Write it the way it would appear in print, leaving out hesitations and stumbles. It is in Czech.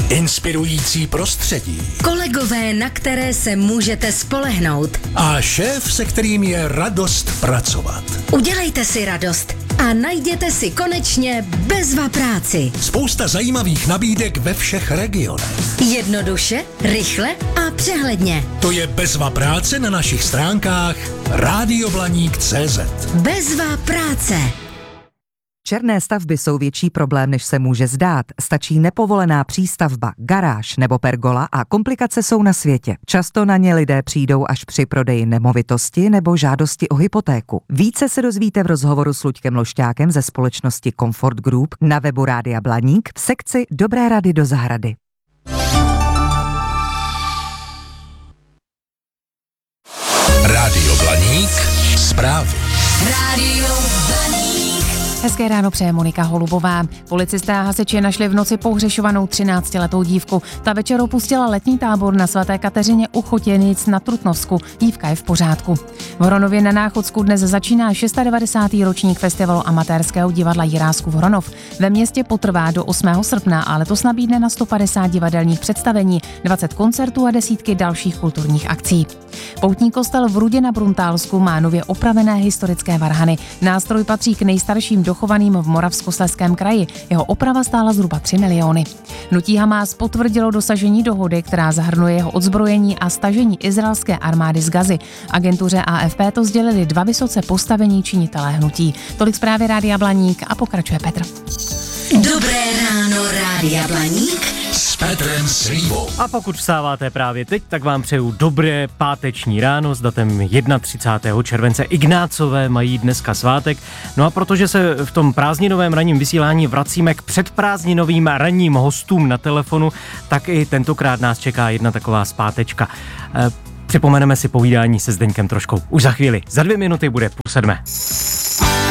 Inspirující prostředí. Kolegové, na které se můžete spolehnout. A šéf, se kterým je radost pracovat. Udělejte si radost a najděte si konečně Bezva práci. Spousta zajímavých nabídek ve všech regionech. Jednoduše, rychle a přehledně. To je Bezva práce na našich stránkách radioblaník.cz. Bezva práce. Černé stavby jsou větší problém, než se může zdát. Stačí nepovolená přístavba, garáž nebo pergola a komplikace jsou na světě. Často na ně lidé přijdou až při prodeji nemovitosti nebo žádosti o hypotéku. Více se dozvíte v rozhovoru s Luďkem Lošťákem ze společnosti Comfort Group na webu Rádia Blaník v sekci Dobré rady do zahrady. Rádio Blaník, zprávy. Rádio Blaník. Hezké ráno přeje Monika Holubová. Policisté a hasiči našli v noci pohřešovanou 13letou dívku. Ta večer opustila letní tábor na svaté Kateřině u Chotěnic na Trutnovsku. Dívka je v pořádku. V Hronově na Náchodsku dnes začíná 690. ročník festivalu amatérského divadla Jiráskův Hronov. Ve městě potrvá do 8. srpna a letos nabídne na 150 divadelních představení, 20 koncertů a desítky dalších kulturních akcí. Poutní kostel v Rudě na Bruntálsku má nově opravené historické varhany. Nástroj patří k nejstarším dochovaným v Moravskoslezském kraji. Jeho oprava stála zhruba 3 miliony. Hnutí Hamás potvrdilo dosažení dohody, která zahrnuje jeho odzbrojení a stažení izraelské armády z Gazy. Agentuře AFP to sdělili 2 vysoce postavení činitelé hnutí. Tolik zprávy Rádia Blaník a pokračuje Petr. Dobré ráno, Rádia Blaník S Petrem Slívou. A pokud vstáváte právě teď, tak vám přeju dobré páteční ráno s datem 31. července. Ignácové mají dneska svátek. No a protože se v tom prázdninovém ranním vysílání vracíme k předprázdninovým ranním hostům na telefonu, tak i tentokrát nás čeká jedna taková zpátečka. Připomeneme si povídání se Zdeňkem Troškou. Už za chvíli, za 2 minuty bude 6:30.